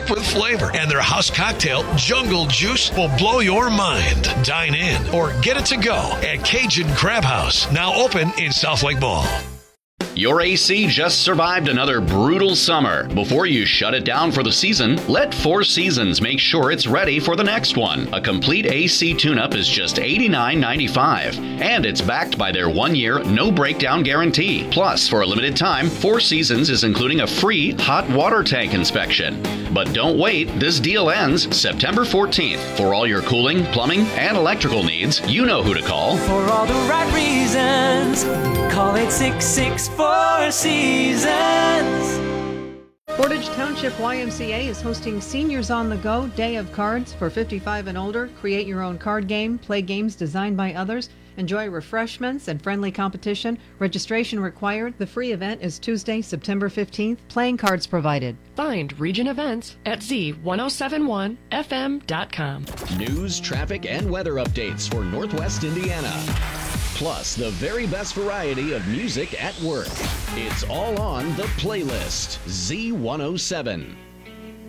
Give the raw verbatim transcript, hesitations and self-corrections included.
packed with flavor, and their house cocktail, Jungle Juice, will blow your mind. Dine in or get it to go at Cajun Crab House, now open in South Lake Mall. Your A C just survived another brutal summer. Before you shut it down for the season, let Four Seasons make sure it's ready for the next one. A complete A C tune-up is just eighty-nine ninety-five, and it's backed by their one-year no-breakdown guarantee. Plus, for a limited time, Four Seasons is including a free hot water tank inspection. But don't wait, this deal ends September fourteenth. For all your cooling, plumbing, and electrical needs, you know who to call. For all the right reasons, call eight six six, four seasons. Portage Township Y M C A is hosting Seniors on the Go Day of Cards for fifty-five and older. Create your own card game, play games designed by others, enjoy refreshments and friendly competition. Registration required. The free event is Tuesday, September fifteenth. Playing cards provided. Find Region Events at Z ten seventy-one F M dot com. News, traffic, and weather updates for Northwest Indiana. Plus, the very best variety of music at work. It's all on The Playlist, Z one oh seven.